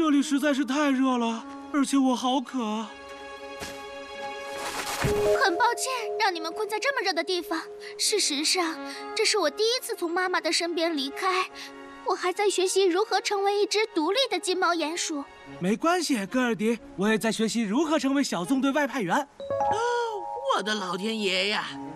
这里实在是太热了，而且我好渴。 很抱歉让你们困在这么热的地方。事实上，这是我第一次从妈妈的身边离开。我还在学习如何成为一只独立的金毛鼹鼠。 没关系，戈尔迪，我也在学习如何成为小纵队外派员。 哦，我的老天爷呀！